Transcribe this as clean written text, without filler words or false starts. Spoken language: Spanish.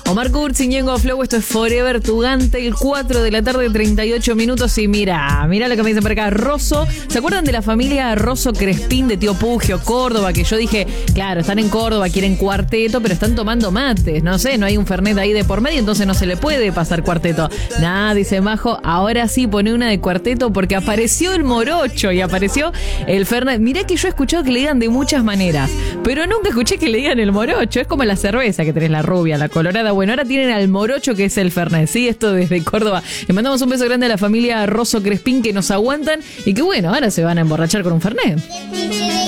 Omar Kurz y Ñengo Flow, esto es Forever Tugante, el 4 de la tarde, 38 minutos. Y mira lo que me dicen por acá. Rosso, ¿se acuerdan de la familia Rosso Crespín de Tío Pugio, Córdoba? Que yo dije, claro, están en Córdoba, quieren cuarteto, pero están tomando mates. No sé, no hay un Fernet ahí de por medio, entonces no se le puede pasar cuarteto. Nada, dice Majo, ahora sí pone una de cuarteto porque apareció el morocho y apareció el Fernet. Mirá que yo he escuchado que le digan de muchas maneras, pero nunca escuché que le digan el morocho. Es como la cerveza, que tenés la rubia, la colorada. Bueno, ahora tienen al morocho, que es el Fernet, ¿sí? Esto desde Córdoba. Le mandamos un beso grande a la familia Rosso Crespín, que nos aguantan y que bueno, ahora se van a emborrachar con un Fernet.